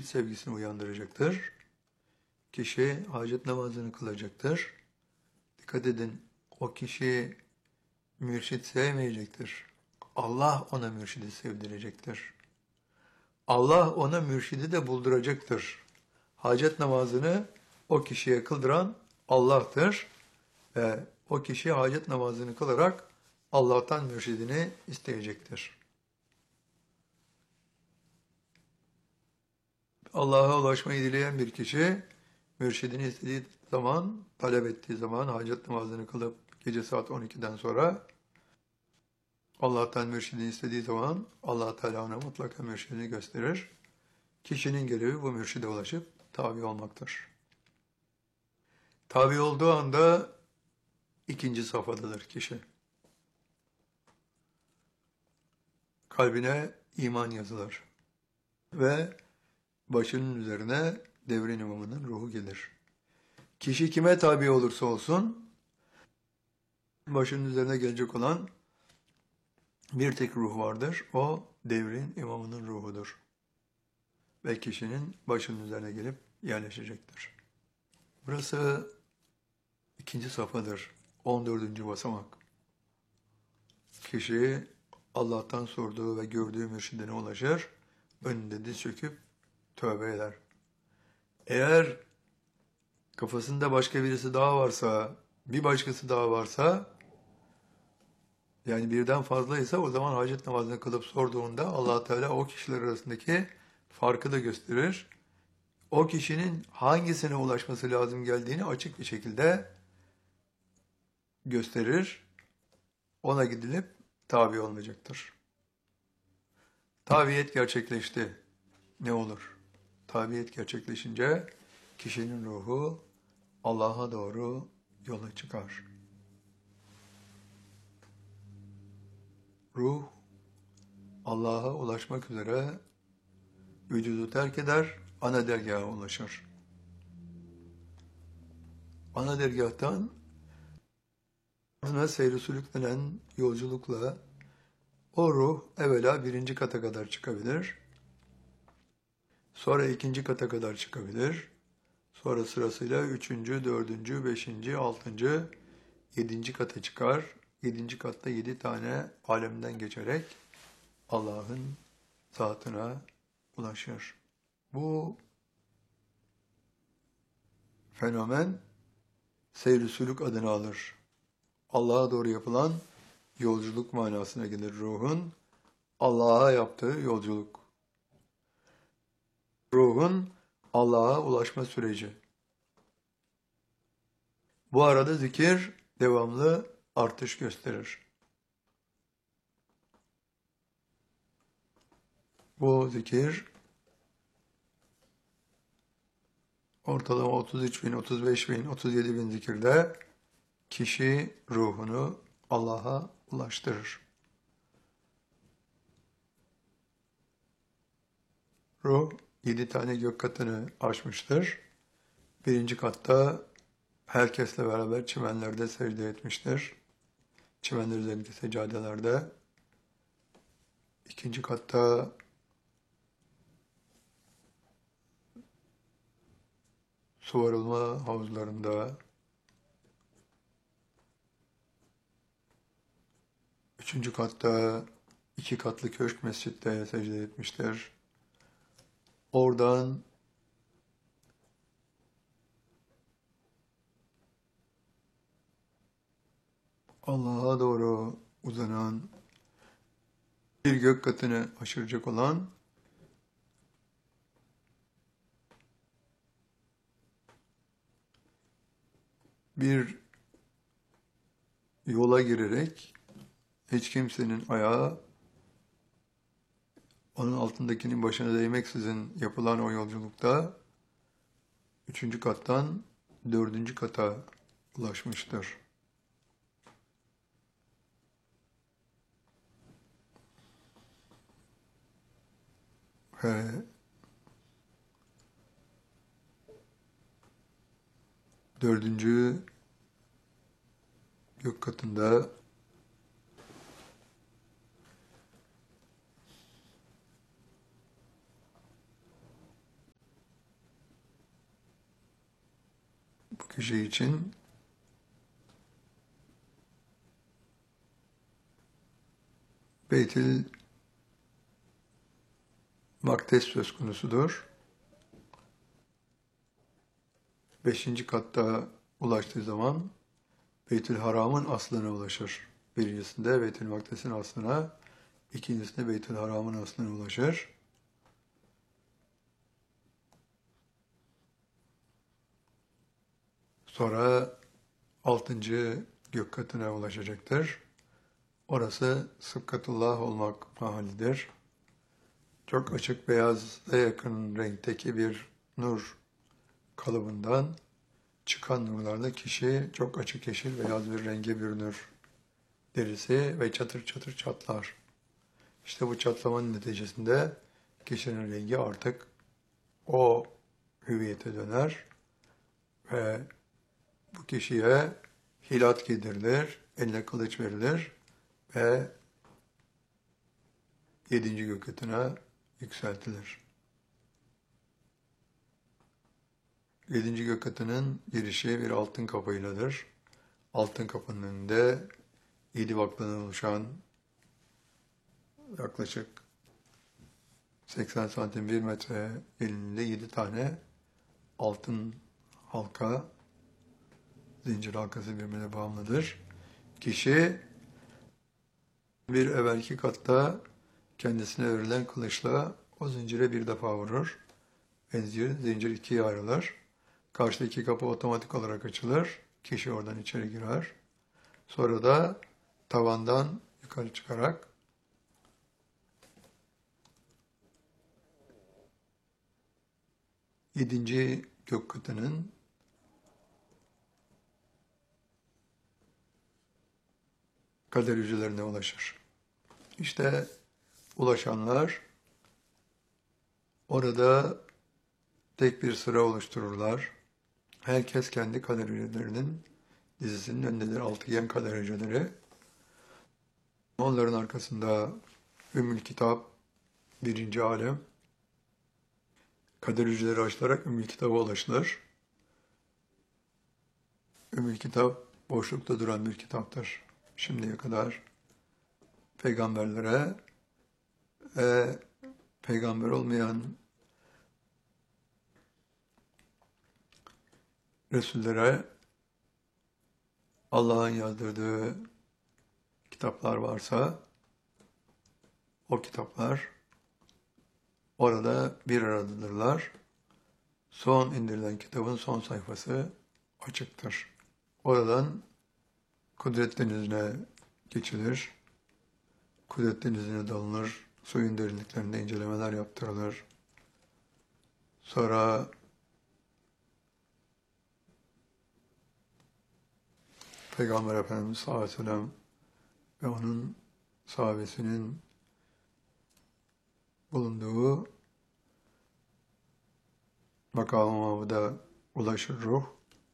mürşid sevgisini uyandıracaktır. Kişi hacet namazını kılacaktır. Dikkat edin, o kişi mürşid sevmeyecektir. Allah ona mürşidi sevdirecektir. Allah ona mürşidi de bulduracaktır. Hacet namazını o kişiye kıldıran Allah'tır ve o kişi hacet namazını kılarak Allah'tan mürşidini isteyecektir. Allah'a ulaşmayı dileyen bir kişi mürşidini istediği zaman, talep ettiği zaman hacet namazını kılıp gece saat 12'den sonra Allah'tan mürşidini istediği zaman Allah Teala ona mutlaka mürşidini gösterir. Kişinin görevi bu mürşide ulaşıp tabi olmaktır. Tabi olduğu anda ikinci safhadadır kişi. Kalbine iman yazılır ve başının üzerine devrin imamının ruhu gelir. Kişi kime tabi olursa olsun başının üzerine gelecek olan bir tek ruh vardır. O devrin imamının ruhudur. Ve kişinin başının üzerine gelip yerleşecektir. Burası ikinci safhadır. 14. basamak. Kişi Allah'tan sorduğu ve gördüğü mürşidine ulaşır. Önünde diz çöküp tövbe eder. Eğer kafasında başka birisi daha varsa, bir başkası daha varsa, yani birden fazlaysa o zaman hacet namazını kılıp sorduğunda Allah Teala o kişiler arasındaki farkı da gösterir. O kişinin hangisine ulaşması lazım geldiğini açık bir şekilde gösterir. Ona gidilip tabi olmayacaktır. Tabiyet gerçekleşti. Ne olur? Tabiyet gerçekleşince kişinin ruhu Allah'a doğru yola çıkar. Ruh Allah'a ulaşmak üzere vücudu terk eder, ana dergaha ulaşır. Ana dergahtan ardına seyri sülük denen yolculukla o ruh evvela birinci kata kadar çıkabilir, sonra ikinci kata kadar çıkabilir, sonra sırasıyla üçüncü, dördüncü, beşinci, altıncı, yedinci kata çıkar. Yedinci katta 7 tane alemden geçerek Allah'ın zatına ulaşır. Bu fenomen seyr-i sülük adını alır. Allah'a doğru yapılan yolculuk manasına gelir ruhun. Allah'a yaptığı yolculuk. Ruhun Allah'a ulaşma süreci. Bu arada zikir devamlı artış gösterir. Bu zikir ortalama 33 bin, 35 bin, 37 bin zikirde kişi ruhunu Allah'a ulaştırır. Ruh 7 tane gök katını aşmıştır. Birinci katta herkesle beraber çimenlerde secde etmiştir. Çimenler üzerindeki seccadelerde. İkinci katta su varılma havuzlarında. Üçüncü katta 2 katlı köşk mescitte secde etmiştir. Oradan Allah'a doğru uzanan bir gök katını aşıracak olan bir yola girerek hiç kimsenin ayağı onun altındakinin başına değmeksizin yapılan o yolculukta 3. kattan 4. kata ulaşmıştır. Ve dördüncü gök katında kişi için Beytül Makdes söz konusudur. 5. katta ulaştığı zaman Beytül Haram'ın aslına ulaşır. Birincisinde Beytül Makdes'in aslına, ikincisinde Beytül Haram'ın aslına ulaşır. Sonra 6. gök katına ulaşacaktır. Orası Sıkkatullah olmak mahallidir. Çok açık beyaza yakın renkteki bir nur kalıbından çıkan nurlarda kişi çok açık yeşil beyaz bir renge bürünür. Derisi ve çatır çatır çatlar. İşte bu çatlamanın neticesinde kişinin rengi artık o hüviyete döner ve bu kişiye hilat giydirilir, eline kılıç verilir ve 7. gök katına yükseltilir. 7. gök katının girişi bir altın kapıyladır. Altın kapının önünde 7 bakladan oluşan yaklaşık 80 santim 1 metre eninde 7 tane altın halka, zincir halkası birbirine bağımlıdır. Kişi bir evvelki katta kendisine verilen kılıçla o zincire bir defa vurur. Zincir ikiye ayrılır. Karşıdaki kapı otomatik olarak açılır. Kişi oradan içeri girer. Sonra da tavandan yukarı çıkarak yedinci gök katının kader hücrelerine ulaşır. İşte ulaşanlar orada tek bir sıra oluştururlar. Herkes kendi kader hücrelerinin dizisinin önündedir. Altıgen kader hücreleri. Onların arkasında Ümmül Kitap, 1. alem. Kader hücreleri açılarak Ümmül Kitap'a ulaşılır. Ümmül Kitap boşlukta duran bir kitaptır. Şimdiye kadar peygamberlere ve peygamber olmayan Resullere Allah'ın yazdırdığı kitaplar varsa o kitaplar orada bir aradadırlar. Son indirilen kitabın son sayfası açıktır. Oradan Kudret Denizi'ne geçilir. Kudret Denizi'ne dalınır. Suyun derinliklerinde incelemeler yaptırılır. Sonra Peygamber Efendimiz sallallahu aleyhi ve sellem ve onun sahabesinin bulunduğu makam-ı mahmuda ulaşır ruh.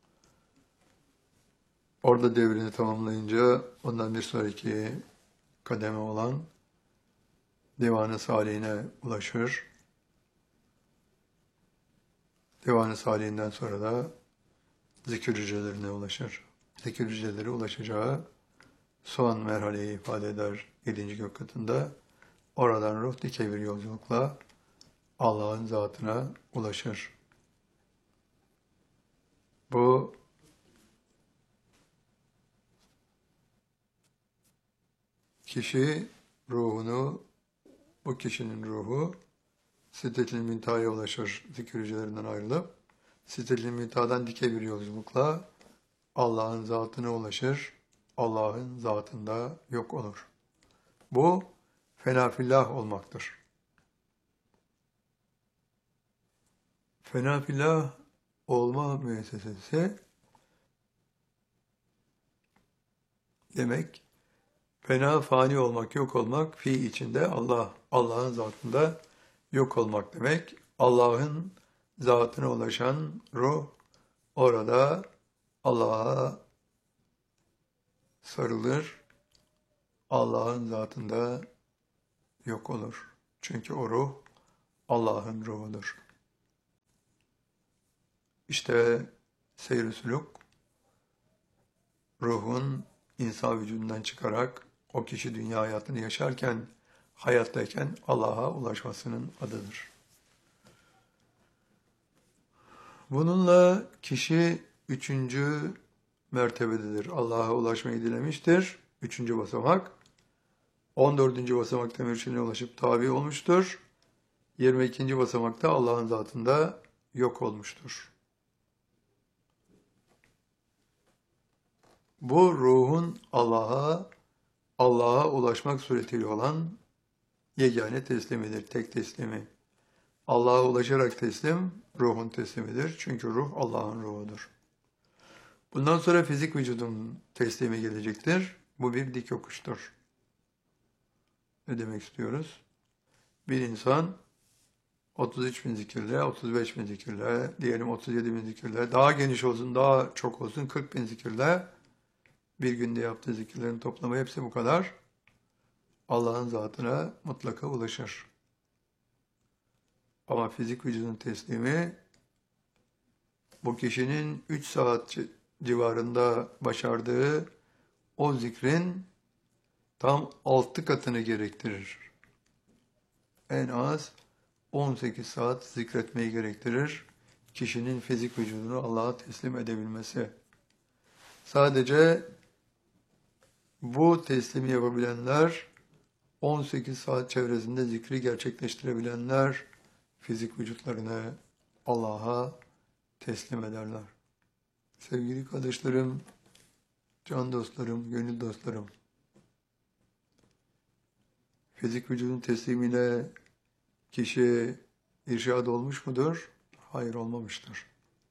Orada devrini tamamlayınca ondan bir sonraki kademe olan Divan-ı Salihine ulaşır. Divan-ı Salih'inden sonra da zikir hücrelerine ulaşır. Zikir hücreleri ulaşacağı son merhaleyi ifade eder 7. gök katında. Oradan ruh dikey bir yolculukla Allah'ın zatına ulaşır. Bu kişi ruhunu, bu kişinin ruhu Sidret-i Müntaha'ya ulaşır zikir hücrelerinden ayrılıp. Sidret-i Müntaha'dan dikey bir yolculukla Allah'ın zatına ulaşır. Allah'ın zatında yok olur. Bu fenafillah olmaktır. Fenafillah olma müessesesi demek fena fani olmak, yok olmak, fi içinde Allah, Allah'ın zatında yok olmak demek. Allah'ın zatına ulaşan ruh orada Allah'a sarılır. Allah'ın zatında yok olur. Çünkü o ruh Allah'ın ruhudur. İşte seyr-i sülûk, ruhun insan vücudundan çıkarak o kişi dünya hayatını yaşarken, hayattayken Allah'a ulaşmasının adıdır. Bununla kişi 3. mertebededir. Allah'a ulaşmayı dilemiştir. 3. basamak. 14. basamakta mürşidine ulaşıp tabi olmuştur. 22. basamakta Allah'ın zatında yok olmuştur. Bu ruhun Allah'a ulaşmak suretiyle olan yegane teslimidir, tek teslimi. Allah'a ulaşarak teslim, ruhun teslimidir. Çünkü ruh Allah'ın ruhudur. Bundan sonra fizik vücudun teslimi gelecektir. Bu bir dik yokuştur. Ne demek istiyoruz? Bir insan 33.000 zikirle, 35.000 zikirle, diyelim 37.000 zikirle, daha geniş olsun, daha çok olsun, 40.000 zikirle, bir günde yaptığı zikirlerin toplamı hepsi bu kadar. Allah'ın zatına mutlaka ulaşır. Ama fizik vücudun teslimi, bu kişinin 3 saat civarında başardığı o zikrin tam 6 katını gerektirir. En az 18 saat zikretmeyi gerektirir. Kişinin fizik vücudunu Allah'a teslim edebilmesi. Sadece bu teslimi yapabilenler, 18 saat çevresinde zikri gerçekleştirebilenler, fizik vücutlarını Allah'a teslim ederler. Sevgili kardeşlerim, can dostlarım, gönül dostlarım, fizik vücudun teslimiyle kişi irşad olmuş mudur? Hayır, olmamıştır.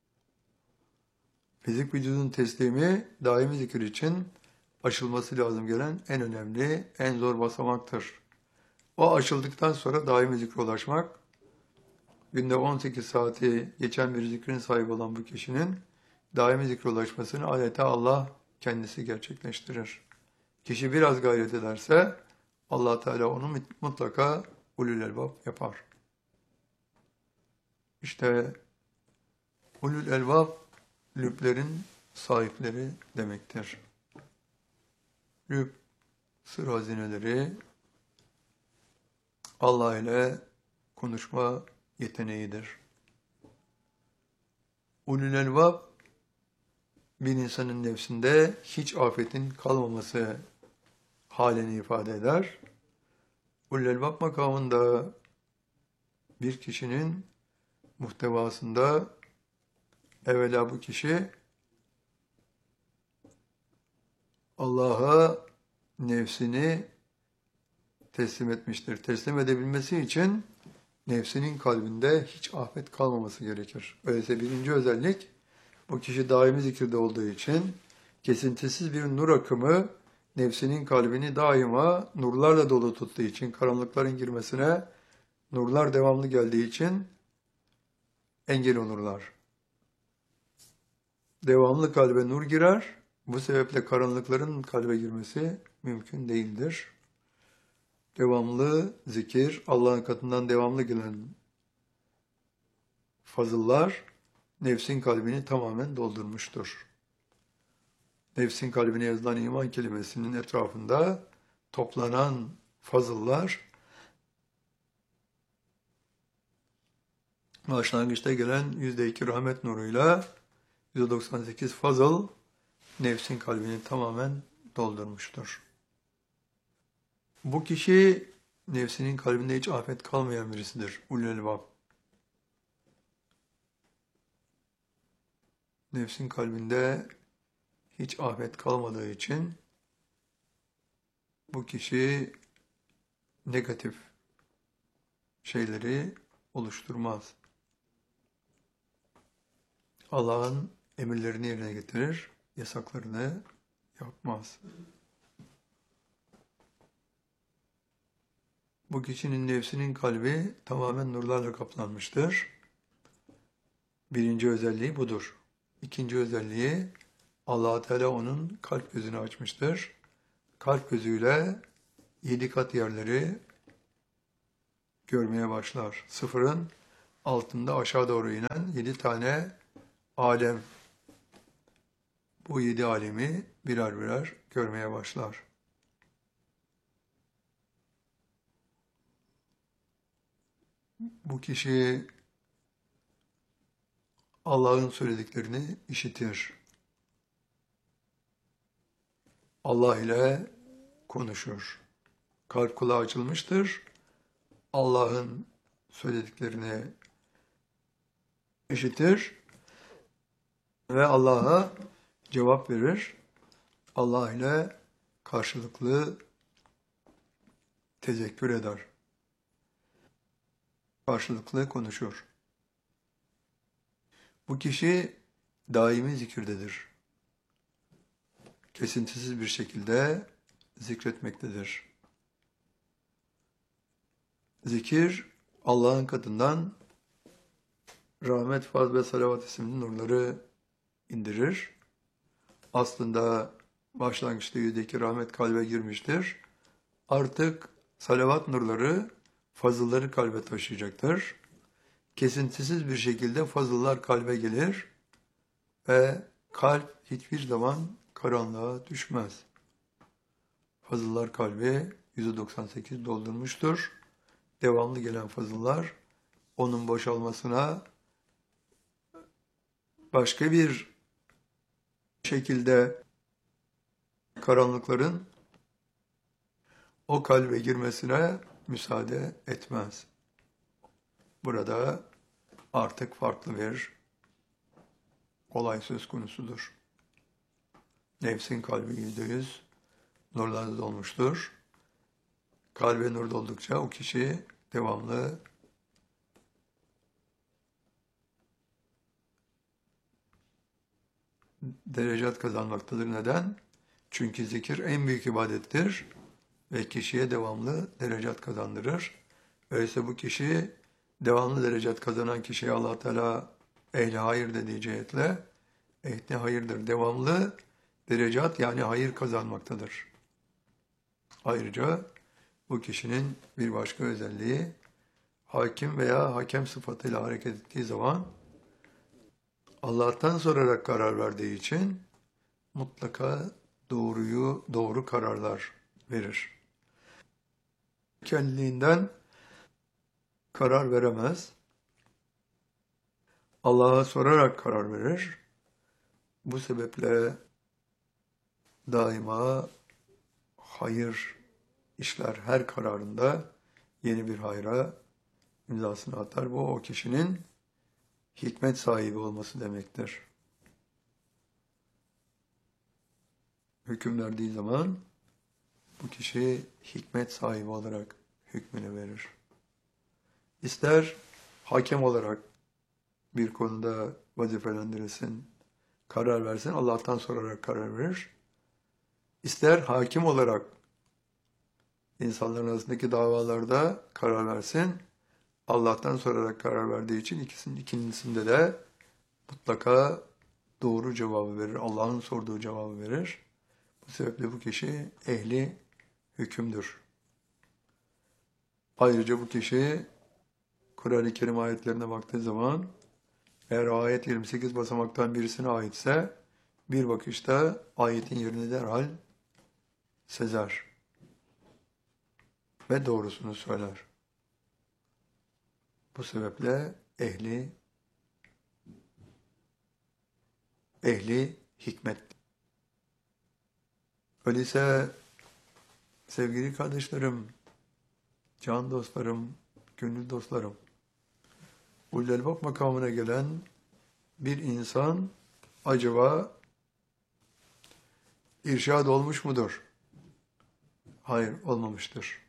Fizik vücudun teslimi daimi zikir için aşılması lazım gelen en önemli, en zor basamaktır. O aşıldıktan sonra daimi zikre ulaşmak, günde 18 saati geçen bir zikrin sahibi olan bu kişinin daimi zikre ulaşmasını adeta Allah kendisi gerçekleştirir. Kişi biraz gayret ederse Allah Teala onu mutlaka ulul elbab yapar. İşte ulul elbab lüblerin sahipleri demektir. Lüb, sır hazineleri, Allah ile konuşma yeteneğidir. Ulul elbab, bir insanın nefsinde hiç afetin kalmaması halini ifade eder. Ulul elbab makamında bir kişinin muhtevasında evvela bu kişi Allah'a nefsini teslim etmiştir. Teslim edebilmesi için nefsinin kalbinde hiç afet kalmaması gerekir. Öyleyse birinci özellik, bu kişi daimi zikirde olduğu için kesintisiz bir nur akımı nefsinin kalbini daima nurlarla dolu tuttuğu için, karanlıkların girmesine nurlar devamlı geldiği için engel olurlar. Devamlı kalbe nur girer, bu sebeple karanlıkların kalbe girmesi mümkün değildir. Devamlı zikir, Allah'ın katından devamlı gelen fazıllar, nefsin kalbini tamamen doldurmuştur. Nefsin kalbine yazılan iman kelimesinin etrafında toplanan fazıllar, başlangıçta gelen %2 rahmet nuruyla %98 fazıl, nefsin kalbini tamamen doldurmuştur. Bu kişi nefsinin kalbinde hiç afet kalmayan birisidir. Ulul elbab. Nefsin kalbinde hiç afet kalmadığı için bu kişi negatif şeyleri oluşturmaz. Allah'ın emirlerini yerine getirir, yasaklarını yapmaz. Bu kişinin nefsinin kalbi tamamen nurlarla kaplanmıştır. Birinci özelliği budur. İkinci özelliği, Allah Teala onun kalp gözünü açmıştır. Kalp gözüyle 7 kat yerleri görmeye başlar. Sıfırın altında aşağı doğru inen 7 tane alem bu 7 alemi birer birer görmeye başlar. Bu kişi Allah'ın söylediklerini işitir. Allah ile konuşur. Kalp kulağı açılmıştır. Allah'ın söylediklerini işitir ve Allah'a cevap verir. Allah ile karşılıklı tezekkür eder. Karşılıklı konuşur. Bu kişi daimi zikirdedir. Kesintisiz bir şekilde zikretmektedir. Zikir, Allah'ın katından rahmet, faz ve salavat isimli nurları indirir. Aslında başlangıçta yüzdeki rahmet kalbe girmiştir. Artık salavat nurları fazılları kalbe taşıyacaktır. Kesintisiz bir şekilde fazıllar kalbe gelir ve kalp hiçbir zaman karanlığa düşmez. Fazıllar kalbi %98 doldurmuştur. Devamlı gelen fazıllar onun boşalmasına başka bir şekilde karanlıkların o kalbe girmesine müsaade etmez. Burada artık farklı bir olay söz konusudur. Nefsin kalbi %100 nurlarla dolmuştur. Kalbe nur doldukça o kişi devamlı derecat kazanmaktadır. Neden? Çünkü zikir en büyük ibadettir ve kişiye devamlı derecat kazandırır. Öyleyse bu kişi devamlı derecat kazanan kişiye Allah Teala ehli hayır dediği cihetle ehli hayırdır. Devamlı derecat yani hayır kazanmaktadır. Ayrıca bu kişinin bir başka özelliği hakim veya hakem sıfatıyla hareket ettiği zaman Allah'tan sorarak karar verdiği için mutlaka doğru kararlar verir. Kendiliğinden karar veremez. Allah'a sorarak karar verir. Bu sebeple daima hayır işler her kararında yeni bir hayra imzasını atar. Bu o kişinin hikmet sahibi olması demektir. Hüküm verdiği zaman bu kişi hikmet sahibi olarak hükmünü verir. İster hakem olarak bir konuda vazifelendirilsin, karar versin, Allah'tan sorarak karar verir. İster hakim olarak insanların arasındaki davalarda karar versin, Allah'tan sorarak karar verdiği için ikincisinde de mutlaka doğru cevabı verir. Allah'ın sorduğu cevabı verir. Bu sebeple bu kişi ehli hükümdür. Ayrıca bu kişi Kur'an-ı Kerim ayetlerine baktığı zaman eğer ayet 28 basamaktan birisine aitse bir bakışta ayetin yerini derhal sezer ve doğrusunu söyler. Bu sebeple ehli hikmet. Öyleyse sevgili kardeşlerim, can dostlarım, gönül dostlarım, Ulul Elbab makamına gelen bir insan acaba irşad olmuş mudur? Hayır, olmamıştır.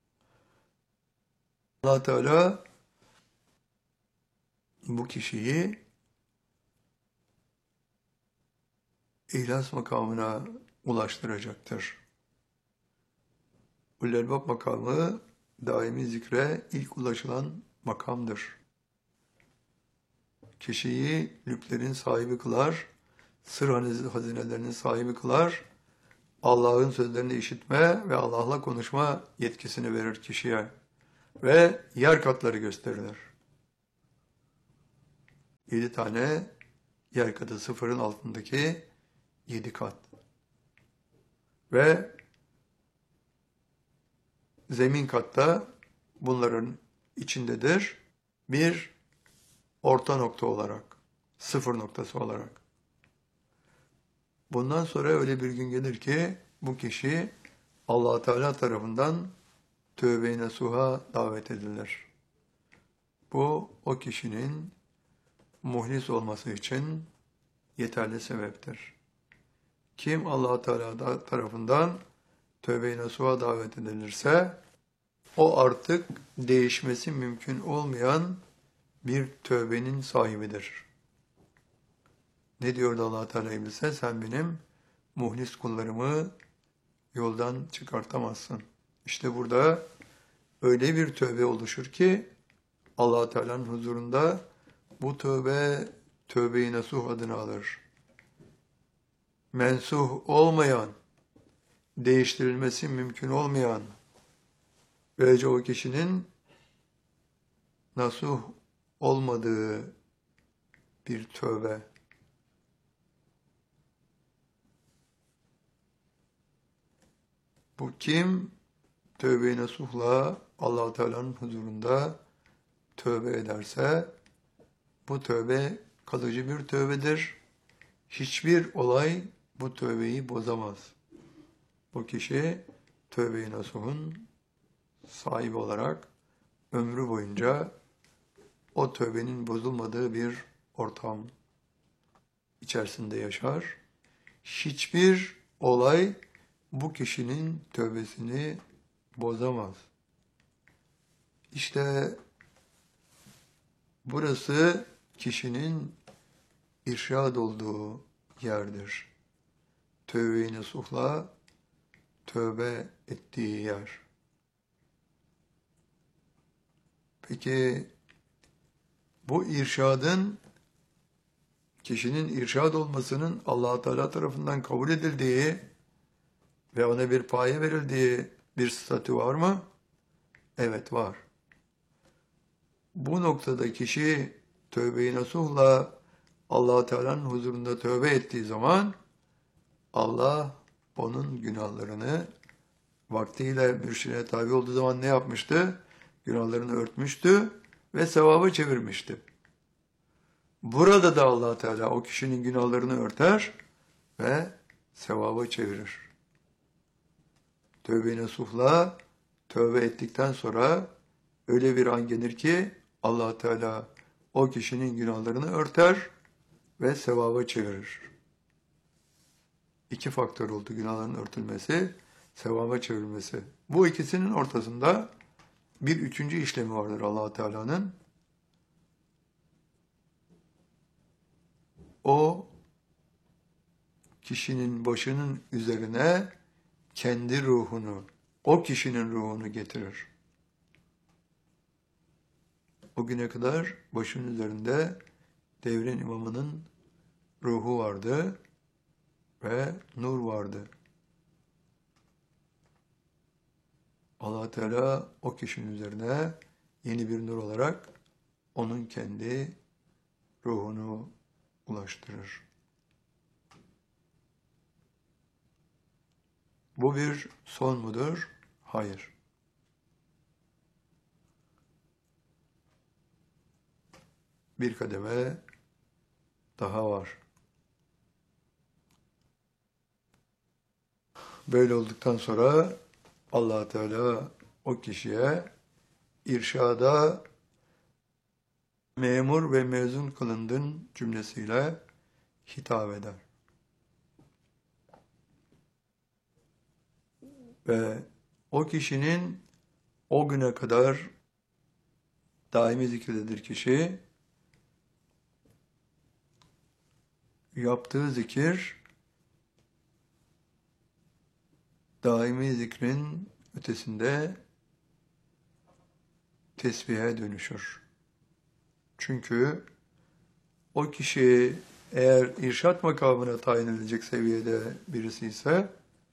Allah Teala bu kişiyi İhlas makamına ulaştıracaktır. Ulul Elbab makamı daimi zikre ilk ulaşılan makamdır. Kişiyi lütflerin sahibi kılar, sır hazinelerinin sahibi kılar, Allah'ın sözlerini işitme ve Allah'la konuşma yetkisini verir kişiye ve yer katları gösterilir. 7 tane yer katı sıfırın altındaki 7 kat. Ve zemin katta bunların içindedir. Bir orta nokta olarak, sıfır noktası olarak. Bundan sonra öyle bir gün gelir ki bu kişi Allah Teala tarafından tövbe-i nasuha davet edilir. Bu o kişinin muhlis olması için yeterli sebeptir. Kim Allah Teala tarafından tövbe-i nasuha davet edilirse o artık değişmesi mümkün olmayan bir tövbenin sahibidir. Ne diyordu Allah Teala İblis'e? Sen benim muhlis kullarımı yoldan çıkartamazsın. İşte burada öyle bir tövbe oluşur ki Allah Teala'nın huzurunda bu tövbe tövbe-i nasuh adını alır. Mensuh olmayan, değiştirilmesi mümkün olmayan, böylece o kişinin nasuh olmadığı bir tövbe. Bu kim tövbe-i nasuhla Allah Teala'nın huzurunda tövbe ederse bu tövbe kalıcı bir tövbedir. Hiçbir olay bu tövbeyi bozamaz. Bu kişi tövbe-i nasuhun sahibi olarak ömrü boyunca o tövbenin bozulmadığı bir ortam içerisinde yaşar. Hiçbir olay bu kişinin tövbesini bozamaz. İşte burası kişinin irşad olduğu yerdir. Tövbe-i nasuhla tövbe ettiği yer. Peki bu irşadın, kişinin irşad olmasının Allah Teala tarafından kabul edildiği ve ona bir paye verildiği bir statü var mı? Evet, var. Bu noktada kişi tövbe-i nasuhla Allah Teala'nın huzurunda tövbe ettiği zaman Allah onun günahlarını vaktiyle mürşidine tabi olduğu zaman ne yapmıştı? Günahlarını örtmüştü ve sevaba çevirmişti. Burada da Allah Teala o kişinin günahlarını örter ve sevaba çevirir. Tövbe-i nasuhla tövbe ettikten sonra öyle bir an gelir ki Allah Teala o kişinin günahlarını örter ve sevaba çevirir. İki faktör oldu: günahların örtülmesi, sevaba çevrilmesi. Bu ikisinin ortasında bir üçüncü işlemi vardır Allah Teala'nın. O kişinin başının üzerine kendi ruhunu, o kişinin ruhunu getirir. O güne kadar başının üzerinde devrin imamının ruhu vardı ve nur vardı. Allah Teala o kişinin üzerine yeni bir nur olarak onun kendi ruhunu ulaştırır. Bu bir son mudur? Hayır. Bir kademe daha var. Böyle olduktan sonra Allah Teala o kişiye irşada memur ve mezun kılındın cümlesiyle hitap eder. Ve o kişinin o güne kadar daimi zikirdedir kişi, yaptığı zikir daimi zikrin ötesinde tesbihe dönüşür. Çünkü o kişi eğer irşat makamına tayin edilecek seviyede birisi ise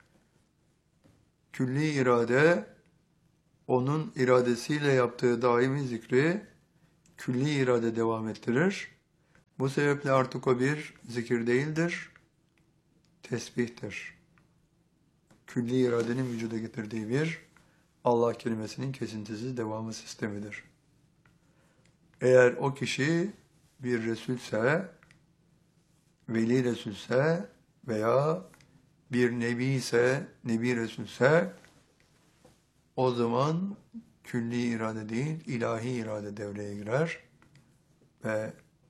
külli irade onun iradesiyle yaptığı daimi zikri külli irade devam ettirir. Bu sebeple artık o bir zikir değildir. tesbihtir. Külli iradenin vücuda getirdiği bir Allah kelimesinin kesintisiz devamı sistemidir. Eğer o kişi bir Resulse, Veli Resulse veya bir Nebi ise, Nebi Resulse, o zaman külli irade değil, ilahi irade devreye girer ve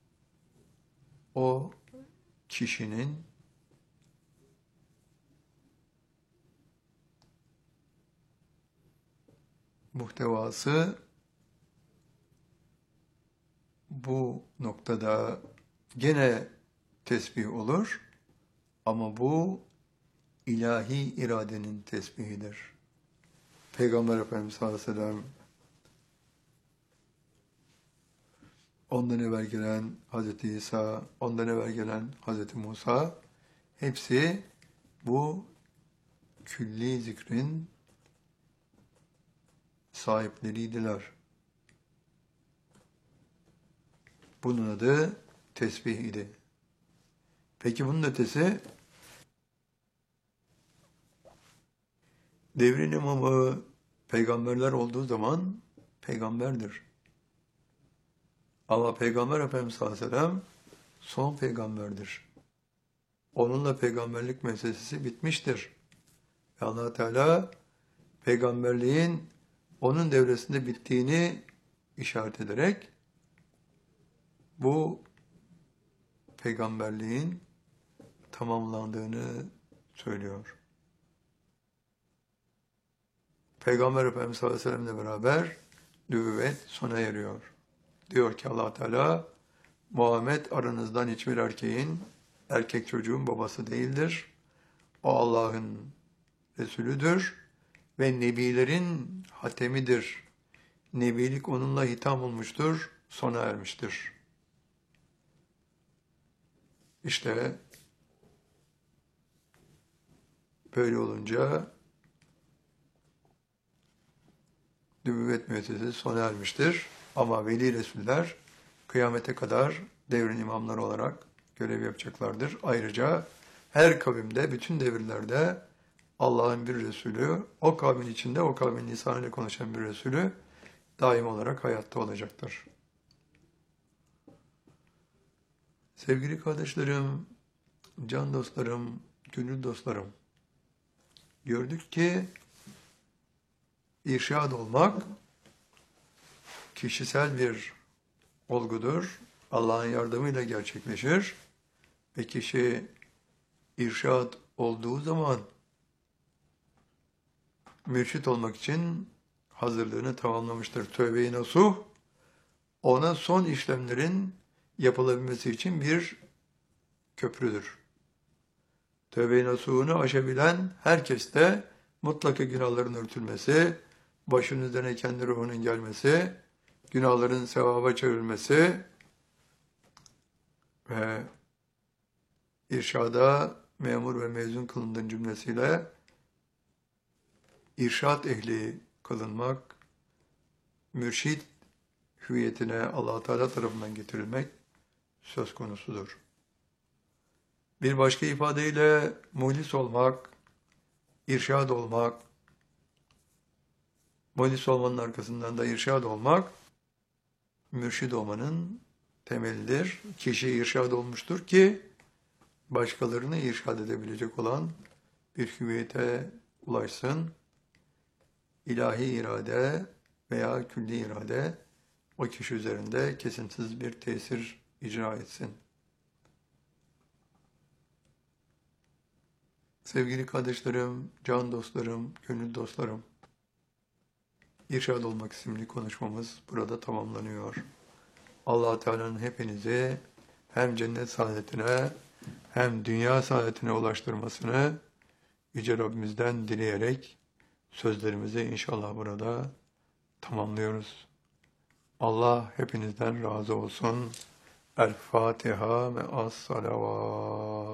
o kişinin muhtevası bu noktada gene tesbih olur ama bu ilahi iradenin tesbihidir. Peygamber Efendimiz sallallahu aleyhi ve sellem, ondan evvel gelen Hazreti İsa, ondan evvel gelen Hazreti Musa, hepsi bu külli zikrin sahipleriydiler. Bunun adı tesbih idi. Peki bunun ötesi, devrin imamı peygamberler olduğu zaman peygamberdir. Ama Peygamber Efendimiz sallallahu aleyhi ve sellem son peygamberdir. Onunla peygamberlik meselesi bitmiştir. Ve Allah Teala peygamberliğin onun devresinde bittiğini işaret ederek bu peygamberliğin tamamlandığını söylüyor. Peygamber Efendimiz sallallahu aleyhi ve sellemle beraber nübüvvet sona eriyor. Diyor ki Allah Teala, Muhammed aranızdan hiçbir erkek çocuğun babası değildir. O Allah'ın Resulüdür ve nebilerin hatemidir. Nebilik onunla hitam olmuştur, sona ermiştir. İşte böyle olunca nübüvvet müessesesi sona ermiştir. Ama veli resuller kıyamete kadar devrin imamları olarak görev yapacaklardır. Ayrıca her kavimde, bütün devirlerde Allah'ın bir Resulü, o kavmin içinde, o kavmin lisanıyla konuşan bir Resulü daim olarak hayatta olacaktır. Sevgili kardeşlerim, can dostlarım, gönül dostlarım, gördük ki irşad olmak kişisel bir olgudur. Allah'ın yardımıyla gerçekleşir ve kişi irşad olduğu zaman mürşit olmak için hazırlığını tamamlamıştır. Tövbe-i nasuh, ona son işlemlerin yapılabilmesi için bir köprüdür. Tövbe-i nasuhunu aşabilen herkes de mutlaka günahların örtülmesi, başının üzerine kendi ruhunun gelmesi, günahların sevaba çevrilmesi ve irşada memur ve mezun kılındığın cümlesiyle irşad ehli kılınmak, mürşid hüviyetine Allah Teala tarafından getirilmek söz konusudur. Bir başka ifadeyle muhlis olmak, irşad olmak, muhlis olmanın arkasından da irşad olmak, mürşid olmanın temelidir. Kişi irşad olmuştur ki başkalarını irşad edebilecek olan bir hüviyete ulaşsın. İlahi irade veya külli irade o kişi üzerinde kesintisiz bir tesir icra etsin. Sevgili kardeşlerim, can dostlarım, gönül dostlarım, irşad olmak isimli konuşmamız burada tamamlanıyor. Allah Teala'nın hepinizi hem cennet saadetine hem dünya saadetine ulaştırmasını Yüce Rabbimizden dileyerek sözlerimizi inşallah burada tamamlıyoruz. Allah hepinizden razı olsun. El Fatiha ve as-salavat.